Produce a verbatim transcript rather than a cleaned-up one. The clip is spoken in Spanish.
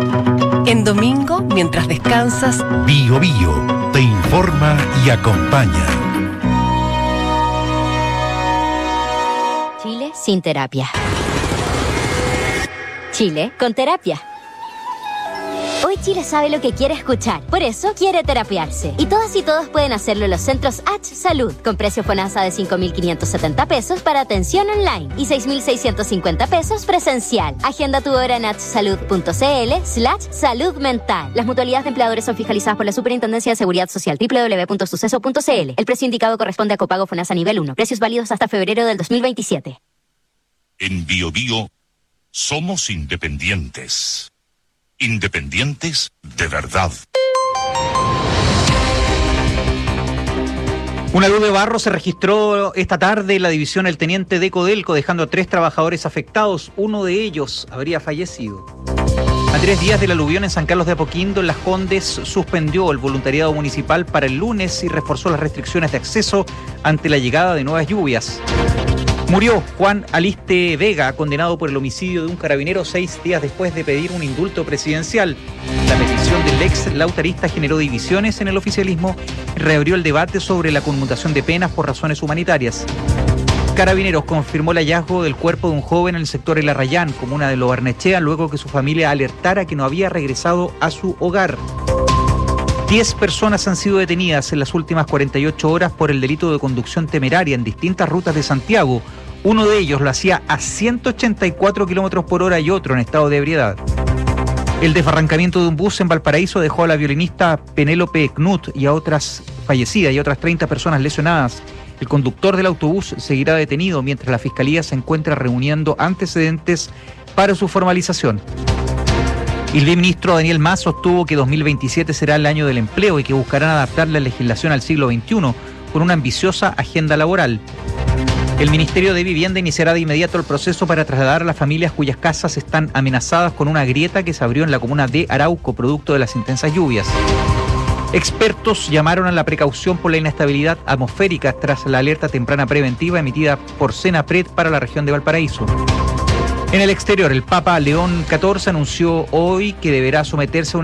En domingo, mientras descansas, Bio Bio te informa y acompaña. Chile sin terapia. Chile con terapia. Hoy Chile sabe lo que quiere escuchar, por eso quiere terapiarse. Y todas y todos pueden hacerlo en los centros H Salud, con precio FONASA de cinco mil quinientos setenta pesos para atención online y seis mil seiscientos cincuenta pesos presencial. Agenda tu hora en hsalud.cl slash salud mental. Las mutualidades de empleadores son fiscalizadas por la Superintendencia de Seguridad Social, doble u doble u doble u punto suceso punto c l. El precio indicado corresponde a copago FONASA nivel uno. Precios válidos hasta febrero del dos mil veintisiete. En Bio Bio somos independientes. Independientes de verdad. Una luz de barro se registró esta tarde en la división El Teniente de Codelco, dejando a tres trabajadores afectados. Uno de ellos habría fallecido. A tres días del aluvión en San Carlos de Apoquindo, en Las Condes, suspendió el voluntariado municipal para el lunes y reforzó las restricciones de acceso ante la llegada de nuevas lluvias. Murió Juan Aliste Vega, condenado por el homicidio de un carabinero seis días después de pedir un indulto presidencial. La petición del ex lautarista generó divisiones en el oficialismo y reabrió el debate sobre la conmutación de penas por razones humanitarias. Carabineros confirmó el hallazgo del cuerpo de un joven en el sector El Arrayán, comuna de Lo Barnechea, luego que su familia alertara que no había regresado a su hogar. Diez personas han sido detenidas en las últimas cuarenta y ocho horas por el delito de conducción temeraria en distintas rutas de Santiago. Uno de ellos lo hacía a ciento ochenta y cuatro kilómetros por hora y otro en estado de ebriedad. El desbarrancamiento de un bus en Valparaíso dejó a la violinista Penélope Knut y a otras fallecidas y a otras treinta personas lesionadas. El conductor del autobús seguirá detenido mientras la Fiscalía se encuentra reuniendo antecedentes para su formalización. El ministro Daniel Mas sostuvo que dos mil veintisiete será el año del empleo y que buscarán adaptar la legislación al siglo veintiuno con una ambiciosa agenda laboral. El Ministerio de Vivienda iniciará de inmediato el proceso para trasladar a las familias cuyas casas están amenazadas con una grieta que se abrió en la comuna de Arauco, producto de las intensas lluvias. Expertos llamaron a la precaución por la inestabilidad atmosférica tras la alerta temprana preventiva emitida por Senapred para la región de Valparaíso. En el exterior, el Papa León catorce anunció hoy que deberá someterse a una